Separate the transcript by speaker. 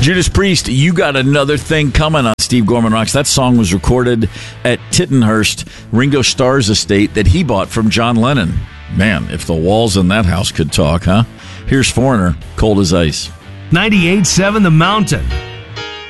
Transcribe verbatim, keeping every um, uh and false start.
Speaker 1: Judas Priest, You Got Another Thing Coming on Steve Gorman Rocks. That song was recorded at Tittenhurst, Ringo Starr's estate that he bought from John Lennon. Man, if the walls in that house could talk, huh? Here's Foreigner, Cold as Ice.
Speaker 2: ninety-eight point seven The Mountain.